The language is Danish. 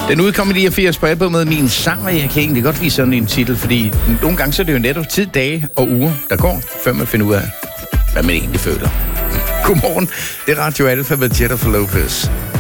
Den udkom i 89 på albumet Min Sang, og jeg kan egentlig godt lide sådan en titel, fordi nogle gange så er det jo netop tid, dage og uger, der går, før man finder ud af, hvad man egentlig føler. Godmorgen, det er Radio Alfa med Jennifer Lopez.